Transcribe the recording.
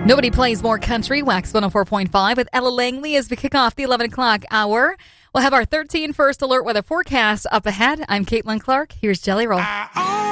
Nobody plays more country. Wax 104.5 with Ella Langley as we kick off the 11 o'clock hour. We'll have our 13 first alert weather forecast up ahead. I'm Caitlin Clark. Here's Jelly Roll.